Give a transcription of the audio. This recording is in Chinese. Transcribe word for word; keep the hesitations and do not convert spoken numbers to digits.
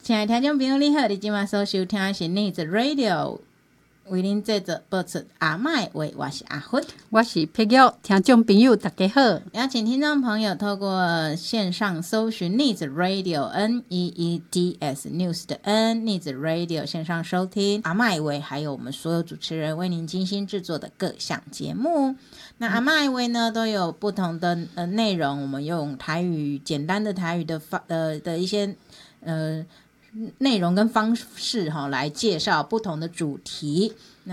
亲爱的听众朋友你好，你今晚所收听的是 Needs Radio， 为您制作播出阿嬷的话，我是阿芬， 我是佩玉，听众朋友大家好。 邀请听众朋友透过线上搜寻 Needs Radio N E E D S News 的 N Needs Radio 线上收听阿嬷的话，还有我们所有主持人为您精心制作的各项节目。那阿嬷的话呢，都有不同的呃内容，我们用台语简单的台语的发呃的一些呃内容跟方式哈来介绍不同的主题。